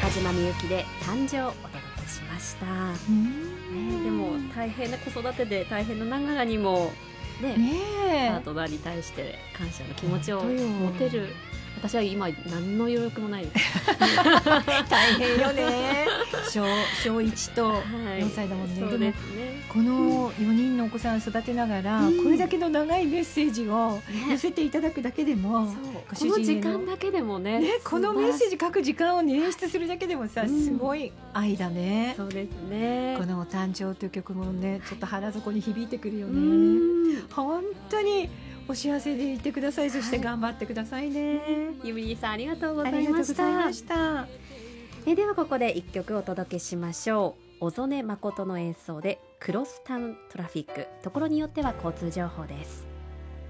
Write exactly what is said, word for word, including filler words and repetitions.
中島みゆきで誕生をお届けしました、ね、でも大変な子育てで大変なながらにもね、 ねえパートナーに対して感謝の気持ちを持てる。私は今何の余力もないです大変よね小, 小いちとよんさいだもんね、はい、 そうですね。 このよにんのお子さん育てながら、うん、これだけの長いメッセージを寄せていただくだけでも、ね、 この時間だけでも ね, ねこのメッセージ書く時間を捻出するだけでもさ、うん、すごい愛だね。 そうですね。 このお誕生という曲もねちょっと腹底に響いてくるよね、うん、本当にお幸せでいてください。そして頑張ってくださいね、はい、 ゆみりさんありがとうございました。 したえではここでいっきょくお届けしましょう。小曽根誠の演奏でクロスタウントラフィック、ところによっては交通情報です。